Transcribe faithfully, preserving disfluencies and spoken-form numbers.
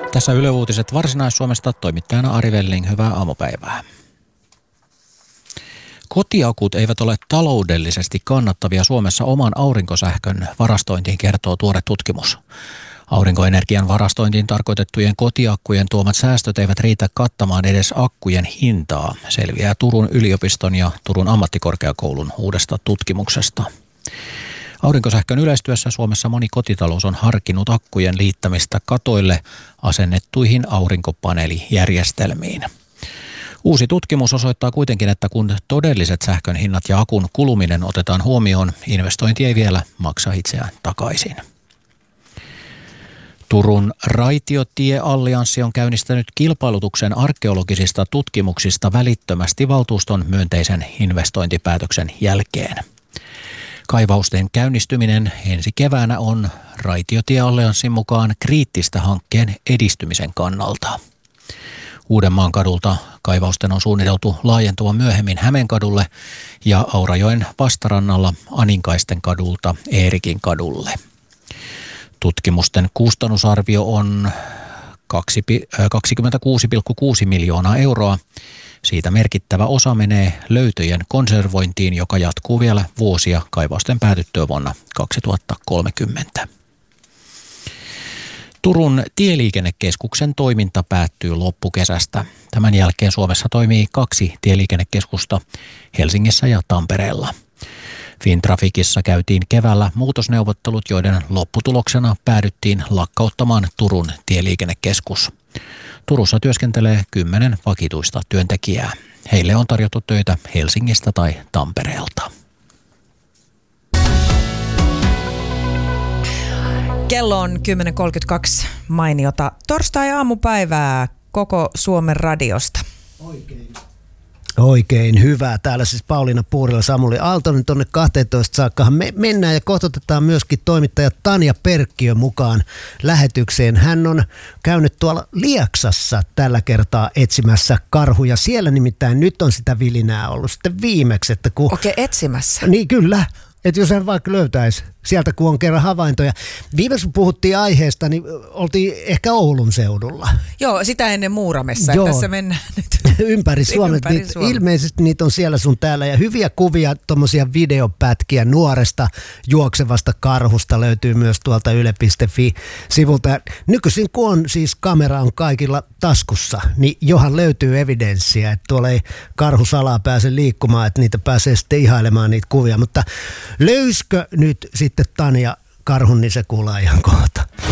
Tässä Yle Uutiset Varsinais-Suomesta, toimittajana Ari Velling, hyvää aamupäivää. Kotiakut eivät ole taloudellisesti kannattavia Suomessa oman aurinkosähkön varastointiin, kertoo tuore tutkimus. Aurinkoenergian varastointiin tarkoitettujen kotiakkujen tuomat säästöt eivät riitä kattamaan edes akkujen hintaa, selviää Turun yliopiston ja Turun ammattikorkeakoulun uudesta tutkimuksesta. Aurinkosähkön yleistyessä Suomessa moni kotitalous on harkinnut akkujen liittämistä katoille asennettuihin aurinkopaneelijärjestelmiin. Uusi tutkimus osoittaa kuitenkin, että kun todelliset sähkön hinnat ja akun kuluminen otetaan huomioon, investointi ei vielä maksa itseään takaisin. Turun raitiotieallianssi on käynnistänyt kilpailutuksen arkeologisista tutkimuksista välittömästi valtuuston myönteisen investointipäätöksen jälkeen. Kaivausten käynnistyminen ensi keväänä on raitiotieallianssin mukaan kriittistä hankkeen edistymisen kannalta. Uudenmaan kadulta kaivausten on suunniteltu laajentua myöhemmin Hämeenkadulle ja Aurajoen vastarannalla Aninkaisten kadulta Eerikin kadulle. Tutkimusten kustannusarvio on kaksikymmentäkuusi pilkku kuusi miljoonaa euroa. Siitä merkittävä osa menee löytöjen konservointiin, joka jatkuu vielä vuosia kaivausten päätyttyä vuonna kaksituhattakolmekymmentä. Turun tieliikennekeskuksen toiminta päättyy loppukesästä. Tämän jälkeen Suomessa toimii kaksi tieliikennekeskusta Helsingissä ja Tampereella. Fintrafikissa käytiin keväällä muutosneuvottelut, joiden lopputuloksena päädyttiin lakkauttamaan Turun tieliikennekeskus. Turussa työskentelee kymmenen vakituista työntekijää. Heille on tarjottu töitä Helsingistä tai Tampereelta. Kello on kymmenen kolmekymmentäkaksi, mainiota torstai-aamupäivää koko Suomen radiosta. Oikein. Oikein hyvä. Täällä siis Pauliina Puurila, Samuli Aaltonen tuonne kaksitoista saakkahan me mennään ja kohtatetaan myöskin toimittaja Tanja Perkkiö mukaan lähetykseen. Hän on käynyt tuolla Lieksassa tällä kertaa etsimässä karhuja. Siellä nimittäin nyt on sitä vilinää ollut sitten viimeksi. Että kun... Okei, etsimässä. Niin kyllä. Että jos hän vaikka löytäisi sieltä, kun on kerran havaintoja. Viimeksi kun puhuttiin aiheesta, niin oltiin ehkä Oulun seudulla. Joo, sitä ennen Muuramessa. Joo. Tässä mennään nyt. Ympäri Suomea. Ympäri Suomea. Ilmeisesti niitä on siellä sun täällä. Ja hyviä kuvia, tommosia videopätkiä nuoresta juoksevasta karhusta löytyy myös tuolta yle piste fi-sivulta. Nykyisin kun on siis kamera on kaikilla taskussa, niin johan löytyy evidenssiä, että tuolla ei karhusalaa pääse liikkumaan, että niitä pääsee sitten ihailemaan niitä kuvia. Mutta löyskö nyt sitten Tanja karhun, niin se kuullaan ihan kohta.